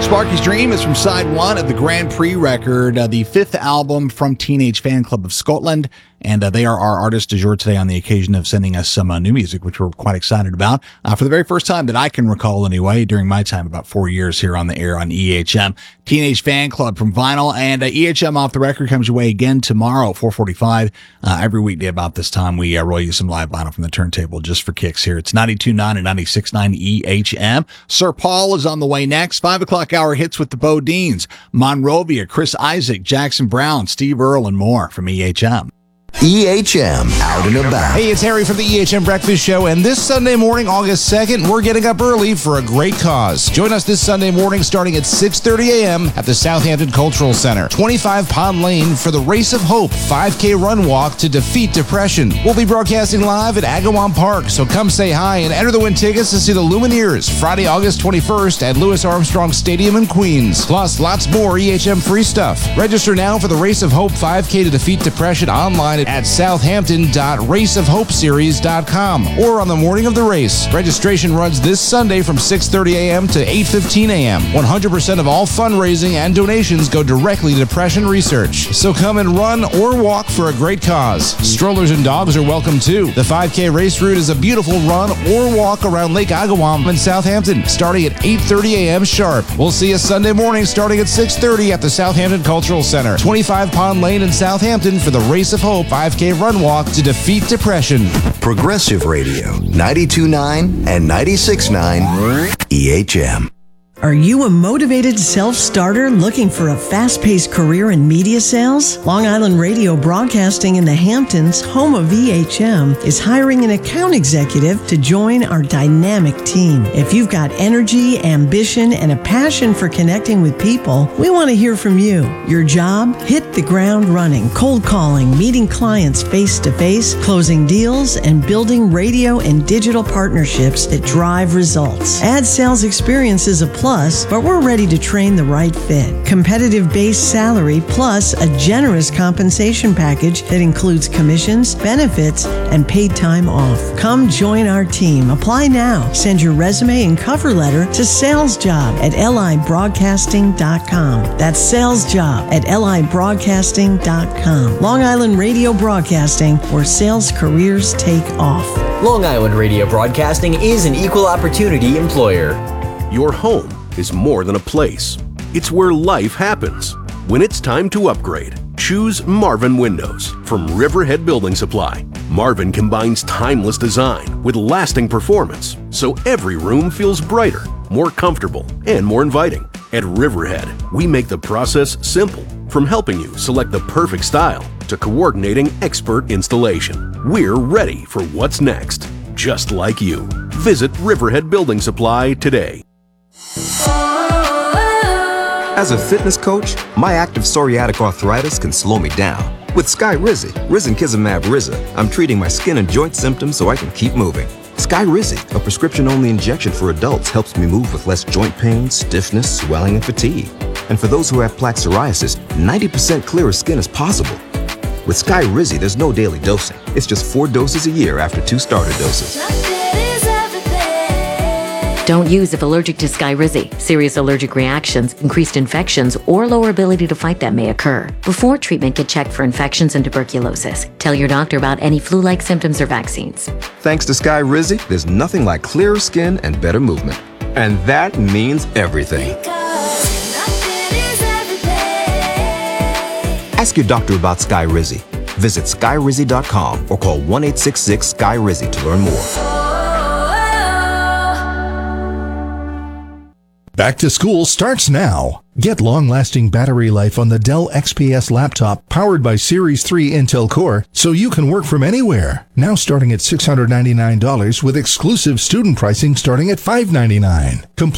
Sparky's Dream is from side one of the Grand Prix record, the fifth album from Teenage Fan Club of Scotland. And they are our artist du jour today on the occasion of sending us some new music, which we're quite excited about. For the very first time that I can recall anyway, during my time, about 4 years here on the air on EHM. Teenage Fan Club from Vinyl, and EHM Off the Record comes your way again tomorrow, 4:45. Every weekday about this time, we roll you some live vinyl from the turntable just for kicks here. It's 92.9 and 96.9 EHM. Sir Paul is on the way next. 5 o'clock hour hits with the Bodines, Monrovia, Chris Isaac, Jackson Brown, Steve Earle, and more from EHM. EHM Out and About. Hey, it's Harry from the EHM Breakfast Show, and this Sunday morning, August 2nd, we're getting up early for a great cause. Join us this Sunday morning starting at 6:30 a.m. at the Southampton Cultural Center, 25 Pond Lane, for the Race of Hope 5K Run Walk to defeat depression. We'll be broadcasting live at Agawam Park, so come say hi and enter to win tickets to see the Lumineers Friday, August 21st at Louis Armstrong Stadium in Queens. Plus, lots more EHM free stuff. Register now for the Race of Hope 5K to defeat depression online at southampton.raceofhopeseries.com or on the morning of the race. Registration runs this Sunday from 6:30 a.m. to 8:15 a.m. 100% of all fundraising and donations go directly to depression research. So come and run or walk for a great cause. Strollers and dogs are welcome too. The 5K race route is a beautiful run or walk around Lake Agawam in Southampton, starting at 8:30 a.m. sharp. We'll see you Sunday morning starting at 6:30 at the Southampton Cultural Center, 25 Pond Lane in Southampton, for the Race of Hope 5K Run Walk to defeat depression. Progressive Radio, 92.9 and 96.9 EHM. Are you a motivated self-starter looking for a fast-paced career in media sales? Long Island Radio Broadcasting in the Hamptons, home of EHM, is hiring an account executive to join our dynamic team. If you've got energy, ambition, and a passion for connecting with people, we want to hear from you. Your job? Hit the ground running, cold calling, meeting clients face-to-face, closing deals, and building radio and digital partnerships that drive results. Ad sales experience is a plus, but we're ready to train the right fit. Competitive base salary plus a generous compensation package that includes commissions, benefits, and paid time off. Come join our team. Apply now. Send your resume and cover letter to salesjob@libroadcasting.com. That's salesjob@libroadcasting.com. Long Island Radio Broadcasting, where sales careers take off. Long Island Radio Broadcasting is an equal opportunity employer. Your home is more than a place. It's where life happens. When it's time to upgrade, choose Marvin Windows from Riverhead Building Supply. Marvin combines timeless design with lasting performance, so every room feels brighter, more comfortable, and more inviting. At Riverhead, we make the process simple, from helping you select the perfect style to coordinating expert installation. We're ready for what's next, just like you. Visit Riverhead Building Supply today. As a fitness coach, my active psoriatic arthritis can slow me down. With Skyrizi, risankizumab Riza, I'm treating my skin and joint symptoms so I can keep moving. Skyrizi, a prescription-only injection for adults, helps me move with less joint pain, stiffness, swelling, and fatigue. And for those who have plaque psoriasis, 90% clearer skin is possible. With Skyrizi, there's no daily dosing. It's just 4 doses a year after 2 starter doses. Don't use if allergic to Skyrizi. Serious allergic reactions, increased infections, or lower ability to fight them may occur. Before treatment, get checked for infections and tuberculosis. Tell your doctor about any flu-like symptoms or vaccines. Thanks to Skyrizi, there's nothing like clearer skin and better movement. And that means everything. Ask your doctor about Skyrizi. Visit Skyrizi.com or call 1-866-SKY-RIZI to learn more. Back to school starts now. Get long-lasting battery life on the Dell XPS laptop powered by Series 3 Intel Core so you can work from anywhere. Now starting at $699 with exclusive student pricing starting at $599.